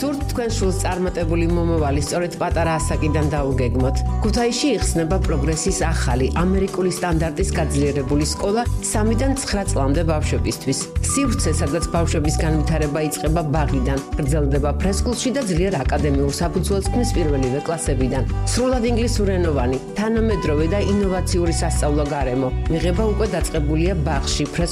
სურთ თქვენ შულს წარმატებული მომავალი სწორედ პატარა ასაკიდან დაუგეგმოთ. ქუთაისში იხსნება პროგრესის ახალი ამერიკული სტანდარტის გაძლიერებული სკოლა 3-დან 9 წლამდე ბავშვებისთვის. სივრცე, სადაც ბავშვების განვითარება იწყება ბაღიდან, გრძელდება ფრესკულში და ძლიერ აკადემიურ საფუძველს ქმნის პირველივე კლასებიდან. სრულად ინგლისურენოვანი, თანამედროვე და ინოვაციური სასწავლო გარემო. მიღება უკვე დაწყებულია ბაღში,